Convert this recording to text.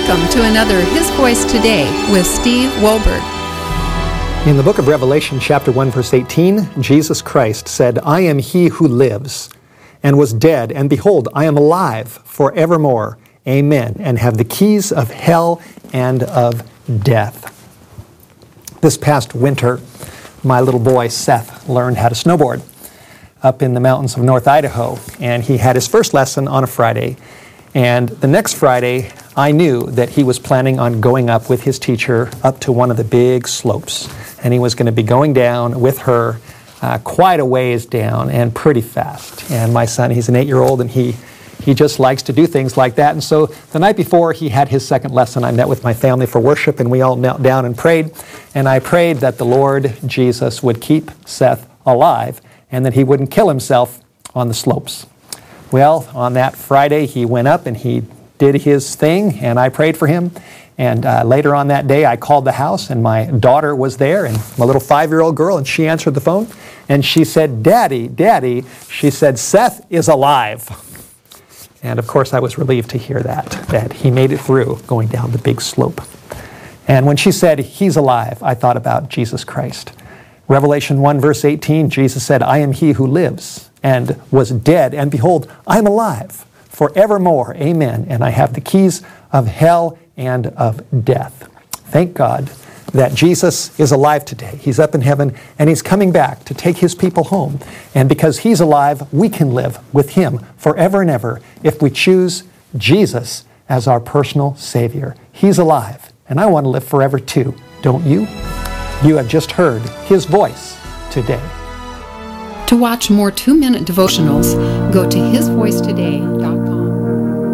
Welcome to another His Voice Today with Steve Wohlberg. In the book of Revelation, chapter 1, verse 18, Jesus Christ said, "I am he who lives and was dead, and behold, I am alive forevermore. Amen. And have the keys of hell and of death." This past winter, my little boy Seth learned how to snowboard up in the mountains of North Idaho, and he had his first lesson on a Friday. And the next Friday, I knew that he was planning on going up with his teacher up to one of the big slopes. And he was going to be going down with her quite a ways down and pretty fast. And my son, he's an 8-year-old, and he just likes to do things like that. And so the night before he had his second lesson, I met with my family for worship, and we all knelt down and prayed. And I prayed that the Lord Jesus would keep Seth alive and that he wouldn't kill himself on the slopes. Well, on that Friday, he went up and he did his thing, and I prayed for him. And later on that day, I called the house, and my daughter was there, and my little 5-year-old girl, and she answered the phone, and she said, "Daddy, Daddy," she said, "Seth is alive." And of course, I was relieved to hear that he made it through going down the big slope. And when she said, "He's alive," I thought about Jesus Christ. Revelation 1, verse 18, Jesus said, "I am he who lives and was dead, and behold, I am alive forevermore. Amen. And I have the keys of hell and of death." Thank God that Jesus is alive today. He's up in heaven, and He's coming back to take His people home. And because He's alive, we can live with Him forever and ever if we choose Jesus as our personal Savior. He's alive, and I want to live forever too, don't you? You have just heard His voice today. To watch more 2-minute devotionals, go to hisvoicetoday.com.